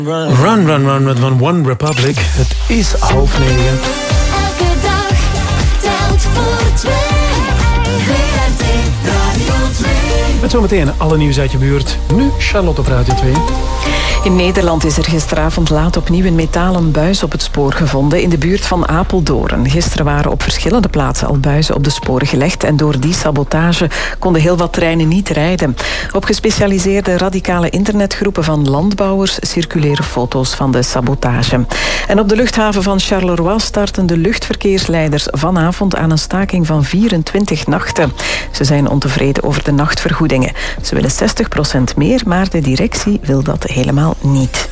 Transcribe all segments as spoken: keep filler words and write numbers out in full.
Run, run, run met van One Republic. Het is half negen. Elke dag telt voor twee. V R T Radio twee. Met zometeen alle nieuws uit je buurt. Nu Charlotte op Radio twee. In Nederland is er gisteravond laat opnieuw een metalen buis op het spoor gevonden in de buurt van Apeldoorn. Gisteren waren op verschillende plaatsen al buizen op de sporen gelegd en door die sabotage konden heel wat treinen niet rijden. Op gespecialiseerde radicale internetgroepen van landbouwers circuleren foto's van de sabotage. En op de luchthaven van Charleroi starten de luchtverkeersleiders vanavond aan een staking van vierentwintig nachten. Ze zijn ontevreden over de nachtvergoedingen. Ze willen zestig procent meer, maar de directie wil dat helemaal niet.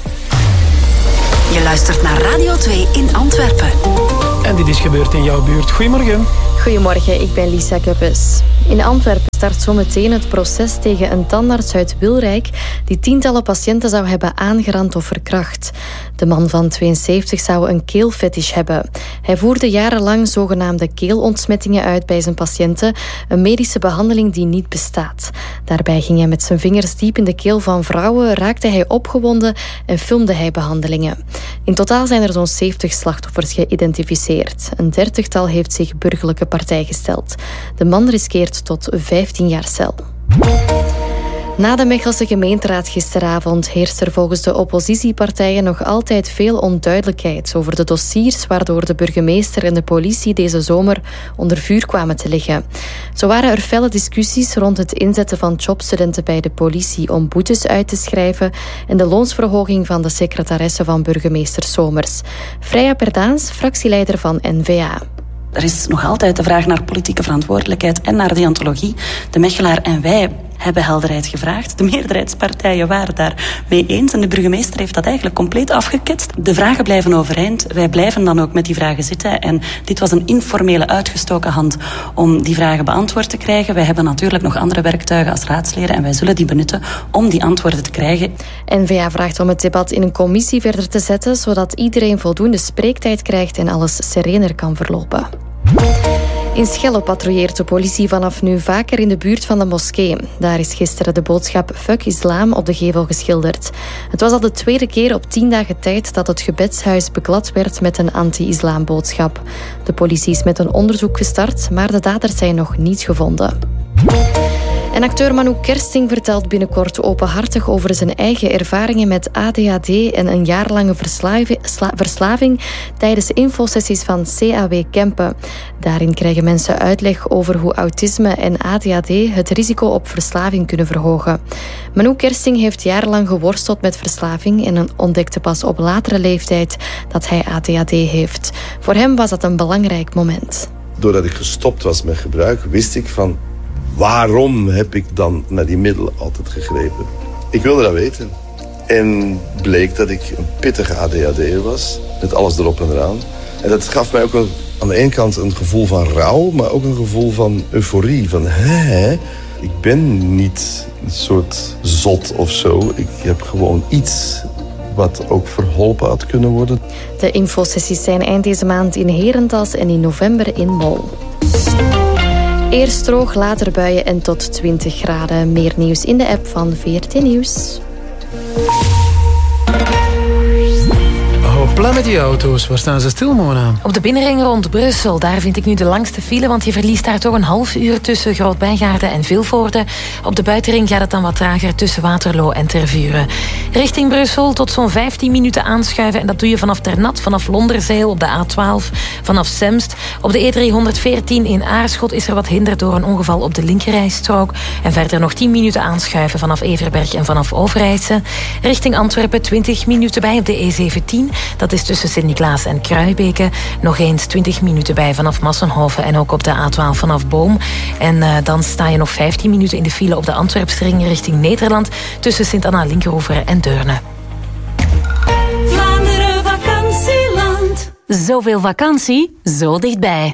Je luistert naar Radio twee in Antwerpen. En dit is gebeurd in jouw buurt. Goedemorgen. Goedemorgen, ik ben Lisa Kuppes. In Antwerpen start zometeen het proces tegen een tandarts uit Wilrijk die tientallen patiënten zou hebben aangerand of verkracht. De man van tweeënzeventig zou een keelfetish hebben. Hij voerde jarenlang zogenaamde keelontsmettingen uit bij zijn patiënten, een medische behandeling die niet bestaat. Daarbij ging hij met zijn vingers diep in de keel van vrouwen, raakte hij opgewonden en filmde hij behandelingen. In totaal zijn er zo'n zeventig slachtoffers geïdentificeerd. Een dertigtal heeft zich burgerlijke partij gesteld. De man riskeert tot vijftien jaar cel. Na de Mechelse gemeenteraad gisteravond heerst er volgens de oppositiepartijen nog altijd veel onduidelijkheid over de dossiers waardoor de burgemeester en de politie deze zomer onder vuur kwamen te liggen. Zo waren er felle discussies rond het inzetten van jobstudenten bij de politie om boetes uit te schrijven en de loonsverhoging van de secretaresse van burgemeester Somers. Freya Perdaans, fractieleider van N V A. Er is nog altijd de vraag naar politieke verantwoordelijkheid en naar deontologie. De Mechelaar en wij hebben helderheid gevraagd. De meerderheidspartijen waren daar mee eens en de burgemeester heeft dat eigenlijk compleet afgeketst. De vragen blijven overeind. Wij blijven dan ook met die vragen zitten. En dit was een informele uitgestoken hand om die vragen beantwoord te krijgen. Wij hebben natuurlijk nog andere werktuigen als raadsleden en wij zullen die benutten om die antwoorden te krijgen. N V A vraagt om het debat in een commissie verder te zetten, zodat iedereen voldoende spreektijd krijgt en alles serener kan verlopen. In Schelle patrouilleert de politie vanaf nu vaker in de buurt van de moskee. Daar is gisteren de boodschap Fuck Islam op de gevel geschilderd. Het was al de tweede keer op tien dagen tijd dat het gebedshuis beklad werd met een anti-islam boodschap. De politie is met een onderzoek gestart, maar de daders zijn nog niet gevonden. En acteur Manu Kersting vertelt binnenkort openhartig over zijn eigen ervaringen met A D H D en een jaarlange verslaving, sla, verslaving tijdens infosessies van C A W Kempen. Daarin krijgen mensen uitleg over hoe autisme en A D H D het risico op verslaving kunnen verhogen. Manu Kersting heeft jarenlang geworsteld met verslaving en ontdekte pas op latere leeftijd dat hij A D H D heeft. Voor hem was dat een belangrijk moment. Doordat ik gestopt was met gebruik, wist ik van waarom heb ik dan naar die middelen altijd gegrepen? Ik wilde dat weten. En bleek dat ik een pittige A D H D'er was. Met alles erop en eraan. En dat gaf mij ook een, aan de ene kant een gevoel van rouw, maar ook een gevoel van euforie. Van hè, ik ben niet een soort zot of zo. Ik heb gewoon iets wat ook verholpen had kunnen worden. De infosessies zijn eind deze maand in Herentals en in november in Mol. Eerst droog, later buien en tot twintig graden. Meer nieuws in de app van V R T Nieuws. Hopla met die auto's. Waar staan ze stil, Mona? Op de binnenring rond Brussel. Daar vind ik nu de langste file, want je verliest daar toch een half uur tussen Groot-Bijgaarden en Vilvoorde. Op de buitenring gaat het dan wat trager tussen Waterloo en Tervuren. Richting Brussel tot zo'n vijftien minuten aanschuiven. En dat doe je vanaf Ternat, vanaf Londerzeel op de A twaalf, vanaf Semst. Op de E driehonderdveertien in Aarschot is er wat hinder door een ongeval op de linkerrijstrook. En verder nog tien minuten aanschuiven vanaf Everberg en vanaf Overijse. Richting Antwerpen twintig minuten bij op de E zeventien. Dat is tussen Sint-Niklaas en Kruibeke. Nog eens twintig minuten bij vanaf Massenhoven en ook op de A twaalf vanaf Boom. En uh, dan sta je nog vijftien minuten in de file op de Antwerpsring richting Nederland tussen Sint-Anna-Linkeroever en Deurne. Vlaanderen vakantieland. Zoveel vakantie, zo dichtbij.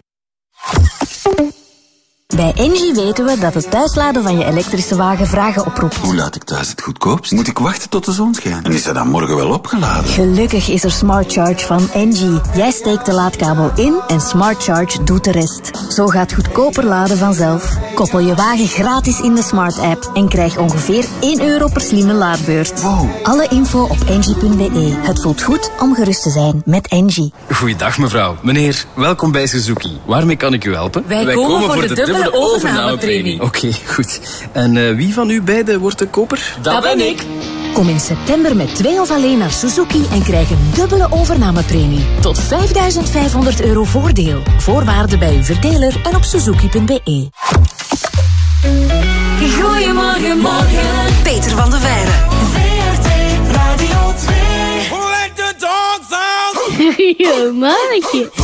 Bij Engie weten we dat het thuisladen van je elektrische wagen vragen oproept. Hoe laat ik thuis het goedkoopst? Moet ik wachten tot de zon schijnt? En is hij dan morgen wel opgeladen? Gelukkig is er Smart Charge van Engie. Jij steekt de laadkabel in en Smart Charge doet de rest. Zo gaat goedkoper laden vanzelf. Koppel je wagen gratis in de Smart app en krijg ongeveer één euro per slimme laadbeurt. Wow. Alle info op engie punt be. Het voelt goed om gerust te zijn met Engie. Goeiedag mevrouw. Meneer, welkom bij Suzuki. Waarmee kan ik u helpen? Wij, Wij komen, komen voor de, de dubbele, dubbele overnamepremie. Oké, okay, goed. En uh, wie van u beiden wordt de koper? Dat, Dat ben ik. Kom in september met twee of alleen naar Suzuki en krijg een dubbele overnamepremie. Tot vijfduizend vijfhonderd euro voordeel. Voorwaarden bij uw verdeler en op suzuki punt be. Goedemorgen, morgen. Peter van de Veire. V R T Radio twee. Let the dogs out. Goedemorgen.